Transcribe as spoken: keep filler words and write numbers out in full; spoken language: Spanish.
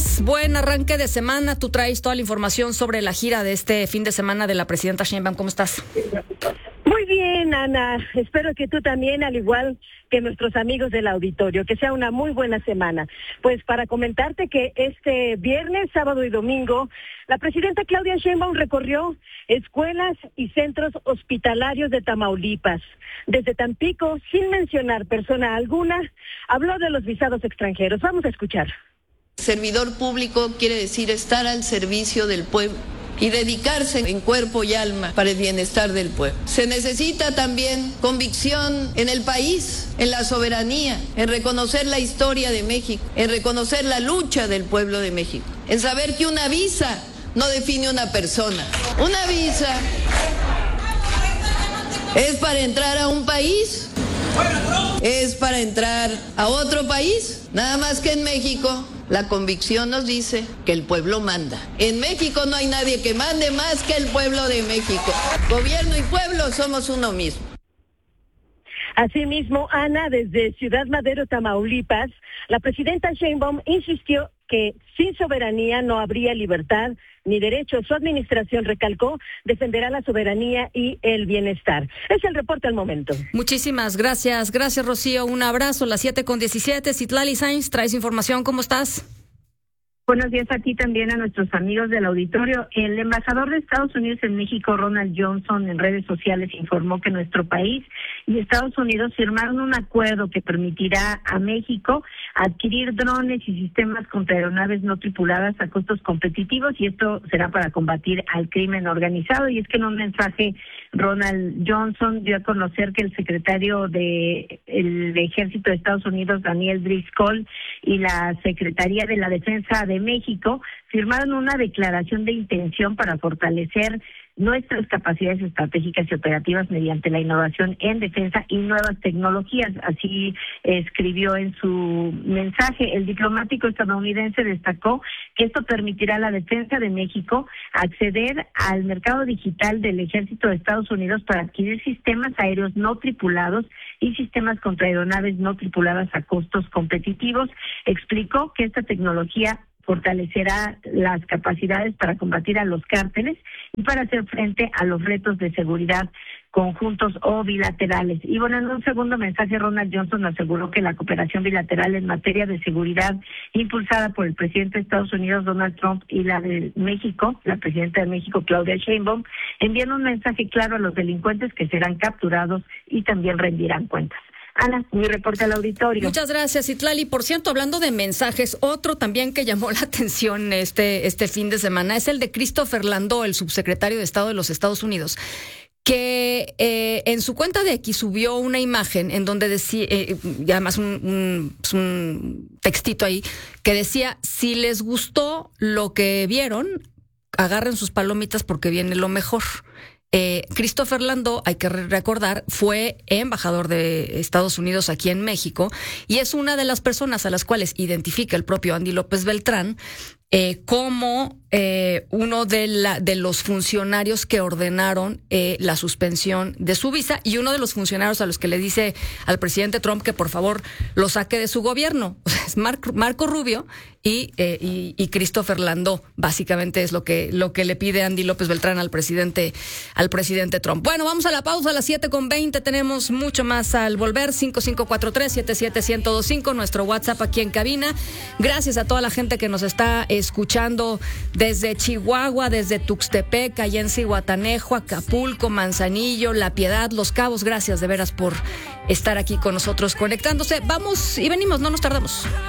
estás? Buen arranque de semana. Tú traes toda la información sobre la gira de este fin de semana de la presidenta Sheinbaum. ¿Cómo estás? Muy bien, Ana. Espero que tú también, al igual que nuestros amigos del auditorio, que sea una muy buena semana. Pues para comentarte que este viernes, sábado y domingo, la presidenta Claudia Sheinbaum recorrió escuelas y centros hospitalarios de Tamaulipas. Desde Tampico, sin mencionar persona alguna, habló de los visados extranjeros. Vamos a escuchar. Servidor público quiere decir estar al servicio del pueblo y dedicarse en cuerpo y alma para el bienestar del pueblo. Se necesita también convicción en el país, en la soberanía, en reconocer la historia de México, en reconocer la lucha del pueblo de México, en saber que una visa no define una persona. Una visa es para entrar a un país, es para entrar a otro país, nada más que en México la convicción nos dice que el pueblo manda. En México no hay nadie que mande más que el pueblo de México. Gobierno y pueblo somos uno mismo. Asimismo, Ana, desde Ciudad Madero, Tamaulipas, la presidenta Sheinbaum insistió que sin soberanía no habría libertad ni derecho. Su administración, recalcó, defenderá la soberanía y el bienestar. Es el reporte al momento. Muchísimas gracias. Gracias, Rocío. Un abrazo. Las siete con diecisiete. Citlali Sainz, traes información. ¿Cómo estás? Buenos días a ti, también a nuestros amigos del auditorio. El embajador de Estados Unidos en México, Ronald Johnson, en redes sociales informó que nuestro país y Estados Unidos firmaron un acuerdo que permitirá a México adquirir drones y sistemas contra aeronaves no tripuladas a costos competitivos, y esto será para combatir al crimen organizado. Y es que en un mensaje, Ronald Johnson dio a conocer que el secretario de el Ejército de Estados Unidos, Daniel Driscoll, y la Secretaría de la Defensa de México firmaron una declaración de intención para fortalecer nuestras capacidades estratégicas y operativas mediante la innovación en defensa y nuevas tecnologías. Así escribió en su mensaje. El diplomático estadounidense destacó que esto permitirá a la defensa de México acceder al mercado digital del Ejército de Estados Unidos para adquirir sistemas aéreos no tripulados y sistemas contra aeronaves no tripuladas a costos competitivos. Explicó que esta tecnología fortalecerá las capacidades para combatir a los cárteles y para hacer frente a los retos de seguridad conjuntos o bilaterales. Y bueno, en un segundo mensaje, Ronald Johnson aseguró que la cooperación bilateral en materia de seguridad impulsada por el presidente de Estados Unidos, Donald Trump, y la de México, la presidenta de México, Claudia Sheinbaum, envían un mensaje claro a los delincuentes que serán capturados y también rendirán cuentas. Ana, mi reporte al auditorio. Muchas gracias, Citlali. Por cierto, hablando de mensajes, otro también que llamó la atención este, este fin de semana es el de Christopher Landó, el subsecretario de Estado de los Estados Unidos, que eh, en su cuenta de X subió una imagen en donde decía, eh, y además un, un, un textito ahí, que decía: si les gustó lo que vieron, agarren sus palomitas porque viene lo mejor. Eh, Christopher Landó, hay que recordar, fue embajador de Estados Unidos aquí en México y es una de las personas a las cuales identifica el propio Andy López Beltrán eh, como eh, uno de, la, de los funcionarios que ordenaron eh, la suspensión de su visa, y uno de los funcionarios a los que le dice al presidente Trump que por favor lo saque de su gobierno. O sea, es Marco, Marco Rubio y, eh, y, y Christopher Landó. Básicamente es lo que, lo que le pide Andy López Beltrán al presidente, al presidente Trump. Bueno, vamos a la pausa a las siete con veinte. Tenemos mucho más al volver. cinco cinco cuatro tres, siete siete, uno cero dos cinco, nuestro WhatsApp aquí en cabina. Gracias a toda la gente que nos está escuchando desde Chihuahua, desde Tuxtepec, allá en Zihuatanejo, Acapulco, Manzanillo, La Piedad, Los Cabos. Gracias de veras por estar aquí con nosotros conectándose. Vamos y venimos, no nos tardamos.